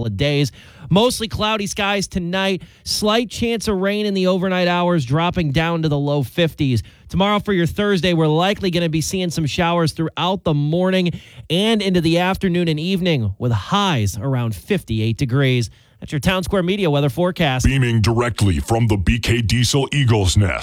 couple of days. Mostly cloudy skies tonight. Slight chance of rain in the overnight hours, dropping down to the low 50s. Tomorrow for your Thursday, we're likely going to be seeing some showers throughout the morning and into the afternoon and evening with highs around 58 degrees. That's your Town Square Media weather forecast. Beaming directly from the BK Diesel Eagles Nest.